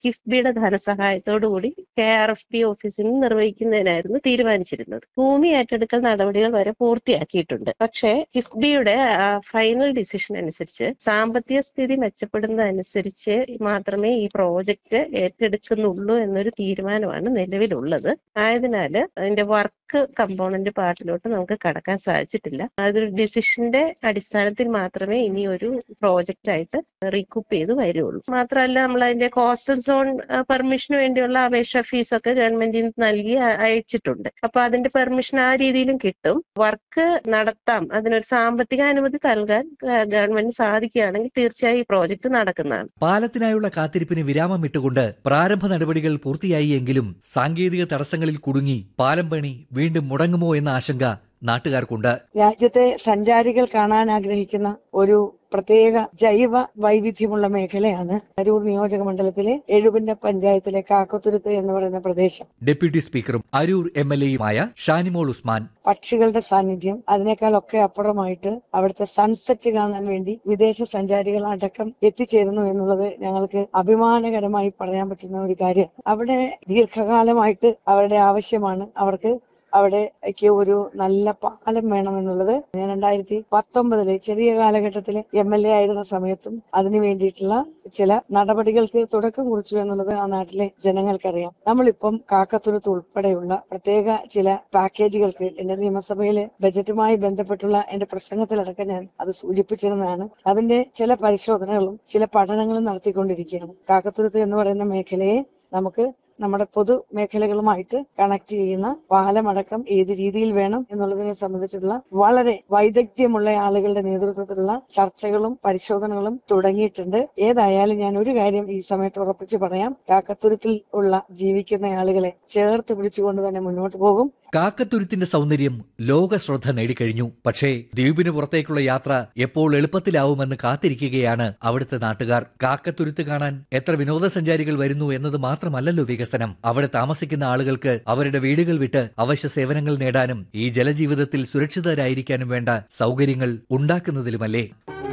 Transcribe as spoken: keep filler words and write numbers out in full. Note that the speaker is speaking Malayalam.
കിഫ്ബിയുടെ ധനസഹായത്തോടുകൂടി കെ ആർ എഫ് പി ഓഫീസിൽ നിന്ന് നിർവഹിക്കുന്നതിനായിരുന്നു തീരുമാനിച്ചിരുന്നത്. ഭൂമി ഏറ്റെടുക്കൽ നടപടികൾ വരെ പൂർത്തിയാക്കിയിട്ടുണ്ട്. പക്ഷേ കിഫ്ബിയുടെ ഫൈനൽ ഡിസിഷൻ അനുസരിച്ച് സാമ്പത്തിക സ്ഥിതി മെച്ചപ്പെടുന്നതനുസരിച്ച് മാത്രമേ ഈ പ്രോജക്റ്റ് ഏറ്റെടുക്കുന്നുള്ളൂ എന്നൊരു തീരുമാനമാണ് നിലവിലുള്ളത്. ആയതിനാൽ അതിന്റെ വർക്ക് കമ്പോണന്റ് പാർട്ടിലോട്ട് നമുക്ക് കടക്കാൻ സാധിച്ചിട്ടില്ല. അതൊരു ഡിസിഷന്റെ അടിസ്ഥാനത്തിൽ മാത്രമേ ഇനി ഒരു പ്രോജക്റ്റ് ആയിട്ട് റീകൂപ്പ് ചെയ്ത് വരുള്ളൂ. മാത്രമല്ല, നമ്മൾ അതിന്റെ കോസ്റ്റൽ സോൺ പെർമിഷന് വേണ്ടിയുള്ള അപേക്ഷ ഫീസൊക്കെ ഗവൺമെന്റിൽ നിന്ന് നൽകി അയച്ചിട്ടുണ്ട്. അപ്പൊ അതിന്റെ പെർമിഷൻ ആ രീതിയിലും കിട്ടും. വർക്ക് നടത്താം, അതിനൊരു സാമ്പത്തിക അനുമതി നൽകാൻ ഗവൺമെന്റിന് സാധിക്കുകയാണെങ്കിൽ തീർച്ചയായും ഈ പ്രോജക്റ്റ് നടക്കുന്നതാണ്. പാലത്തിനായുള്ള കാത്തിരിപ്പിന് വിരാമം ഇട്ടുകൊണ്ട് പ്രാരംഭ നടപടികൾ പൂർത്തിയായി എങ്കിലും സാങ്കേതിക തടസ്സങ്ങളിൽ കുടുങ്ങി പാലം പണി വീണ്ടും മുടങ്ങുമോ എന്ന ആശങ്ക നാട്ടുകാർക്കുണ്ട്. രാജ്യത്തെ സഞ്ചാരികൾ കാണാൻ ആഗ്രഹിക്കുന്ന ഒരു പ്രത്യേക ജൈവ വൈവിധ്യമുള്ള മേഖലയാണ് അരൂർ നിയോജക മണ്ഡലത്തിലെ എഴുപിന്റെ പഞ്ചായത്തിലെ കാക്കത്തുരുത്ത് എന്ന് പറയുന്ന പ്രദേശം. ഡെപ്യൂട്ടി സ്പീക്കറും അരൂർ എം എൽ എയുമായ ഷാനിമോൾ ഉസ്മാൻ. പക്ഷികളുടെ സാന്നിധ്യം, അതിനേക്കാളൊക്കെ അപ്പുറമായിട്ട് അവിടുത്തെ സൺസെറ്റ് കാണാൻ വേണ്ടി വിദേശ സഞ്ചാരികൾ അടക്കം എത്തിച്ചേരുന്നു എന്നുള്ളത് ഞങ്ങൾക്ക് അഭിമാനകരമായി പറയാൻ പറ്റുന്ന ഒരു കാര്യം. അവിടെ ദീർഘകാലമായിട്ട് അവരുടെ ആവശ്യമാണ്. അവർക്ക് അവിടേക്ക് ഒരു നല്ല പാലം വേണമെന്നുള്ളത് ഞാൻ രണ്ടായിരത്തി പത്തൊമ്പതില് ചെറിയ കാലഘട്ടത്തില് എം എൽ എ ആയിരുന്ന സമയത്തും അതിനു വേണ്ടിയിട്ടുള്ള ചില നടപടികൾക്ക് തുടക്കം കുറിച്ചു എന്നുള്ളത് ആ നാട്ടിലെ ജനങ്ങൾക്കറിയാം. നമ്മളിപ്പം കാക്കത്തുരുത്ത് ഉൾപ്പെടെയുള്ള പ്രത്യേക ചില പാക്കേജുകൾക്ക് എന്റെ നിയമസഭയിലെ ബജറ്റുമായി ബന്ധപ്പെട്ടുള്ള എന്റെ പ്രസംഗത്തിലടക്കം ഞാൻ അത് സൂചിപ്പിച്ചിരുന്നതാണ്. അതിന്റെ ചില പരിശോധനകളും ചില പഠനങ്ങളും നടത്തിക്കൊണ്ടിരിക്കുകയാണ്. കാക്കത്തുരുത്ത് എന്ന് പറയുന്ന മേഖലയെ നമുക്ക് നമ്മുടെ പൊതു മേഖലകളുമായിട്ട് കണക്ട് ചെയ്യുന്ന പാലമടക്കം ഏത് രീതിയിൽ വേണം എന്നുള്ളതിനെ സംബന്ധിച്ചുള്ള വളരെ വൈദഗ്ധ്യമുള്ള ആളുകളുടെ നേതൃത്വത്തിലുള്ള ചർച്ചകളും പരിശോധനകളും തുടങ്ങിയിട്ടുണ്ട്. ഏതായാലും ഞാൻ ഒരു കാര്യം ഈ സമയത്ത് ഉറപ്പിച്ച് പറയാം, കാക്കത്തുരുത്തിൽ ഉള്ള ജീവിക്കുന്ന ആളുകളെ ചേർത്ത് പിടിച്ചുകൊണ്ട് തന്നെ മുന്നോട്ട് പോകും. കാക്കത്തുരുത്തിന്റെ സൗന്ദര്യം ലോക ശ്രദ്ധ നേടിക്കഴിഞ്ഞു. പക്ഷേ ദ്വീപിന് പുറത്തേക്കുള്ള യാത്ര എപ്പോൾ എളുപ്പത്തിലാവുമെന്ന് കാത്തിരിക്കുകയാണ് അവിടുത്തെ നാട്ടുകാർ. കാക്കത്തുരുത്ത് കാണാൻ എത്ര വിനോദസഞ്ചാരികൾ വരുന്നു എന്നത് മാത്രമല്ലല്ലോ വികസനം. അവിടെ താമസിക്കുന്ന ആളുകൾക്ക് അവരുടെ വീടുകൾ വിട്ട് അവശ്യ സേവനങ്ങൾ നേടാനും ഈ ജലജീവിതത്തിൽ സുരക്ഷിതരായിരിക്കാനും വേണ്ട സൗകര്യങ്ങൾ ഉണ്ടാക്കുന്നതിലുമല്ലേ.